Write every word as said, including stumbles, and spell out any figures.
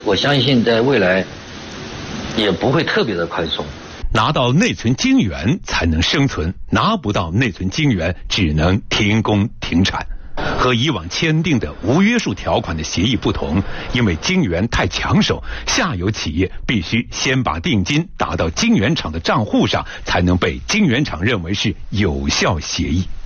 我相信在未来也不会特别的宽松。 拿到内存晶圆才能生存，拿不到内存晶圆只能停工停产。和以往签订的无约束条款的协议不同，因为晶圆太抢手，下游企业必须先把定金打到晶圆厂的账户上，才能被晶圆厂认为是有效协议。